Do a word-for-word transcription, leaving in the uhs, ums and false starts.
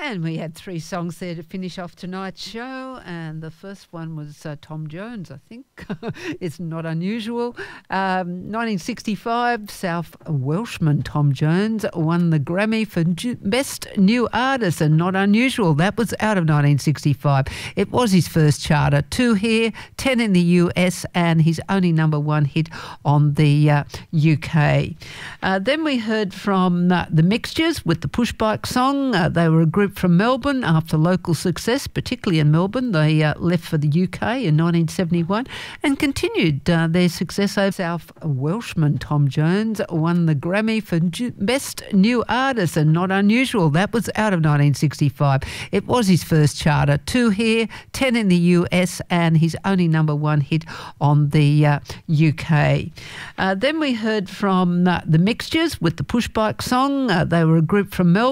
And we had three songs there to finish off tonight's show, and the first one was uh, Tom Jones, I think. It's not unusual. Um, nineteen sixty-five, South Welshman Tom Jones won the Grammy for Best New Artist, and Not Unusual. That was out of nineteen sixty-five. It was his first charter, two here, ten in the U S, and his only number one hit on the uh, U K. Uh, then we heard from uh, The Mixtures with the Push Bike song. Uh, they were a group from Melbourne. After local success, particularly in Melbourne, they uh, left for the U K in nineteen seventy-one and continued uh, their success over. South Welshman Tom Jones won the Grammy for Best New Artist, and Not Unusual. That was out of nineteen sixty-five. It was his first charter, two here, ten in the U S, and his only number one hit on the uh, U K. Uh, then we heard from uh, The Mixtures with the Push Bike song. Uh, they were a group from Melbourne.